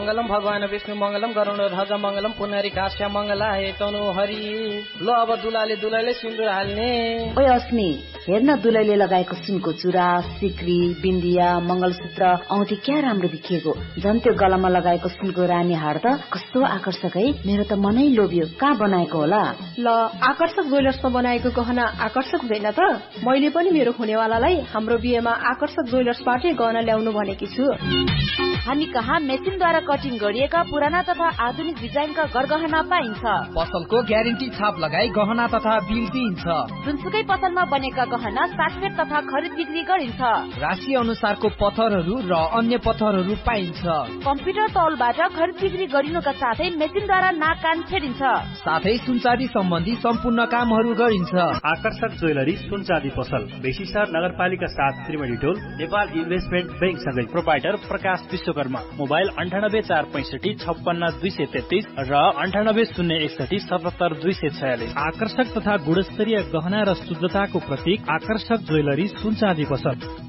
मङ्गलम भगवान विष्णु मङ्गलम गरुड ध्वज मङ्गलम पुनरी काश्य मङ्गला हे तनु हरि। ल अब दुलाले सिन्दुर हाल्ने। ओइ अस्मी हेर्न दुलैले लगाएको सुनको चुरा सिक्री बिन्दिया मंगलसूत्र औँठी क्या राम्रो देखिएको। झन् त्यो गलामा लगाएको सुनको रानी हार त कस्तो आकर्षक है। मेरो त मनै लोभ्यो। कहाँ बनाएको होला? ल आकर्षक ज्वेलर्समा बनाएको गहना आकर्षक हुँदैन त? मैले पनि मेरो हुनेवालालाई हाम्रो बिहेमा आकर्षक ज्वेलर्सबाटै गहना ल्याउनु भनेकी छु। हामी कहाँ मेसिनद्वारा कटिङ गरिएका पुराना तथा आधुनिक डिजाइनका गरगहना पाइन्छ। पसलको ग्यारेन्टी छाप लगाई गहना तथा बिल दिइन्छ। जुनसुकै पसलमा बनेका गहना साटफेट तथा खरिद बिक्री गरिन्छ। राशि अनुसारको पत्थरहरू र अन्य पत्थरहरू पाइन्छ। कम्प्युटर तौलबाट खरिद बिक्री गरिनुका साथै मेसिनद्वारा नाक कान छेडिन्छ। साथै सुनचाँदी सम्बन्धी सम्पूर्ण कामहरू गरिन्छ। आकर्षक ज्वेलरी सुनचाँदी पसल बेसीसार नगरपालिका 7 त्रिवेणी टोल नेपाल इन्भेस्टमेन्ट बैंक सँगै। प्रोपाइटर प्रकाश विश्वकर्मा। मोबाइल 9845 56 233 र 9801 77 246। आकर्षक तथा गुणस्तरीय गहना र शुद्धताको प्रतीक आकर्षक ज्वेलरी सुनचाँदी पसल।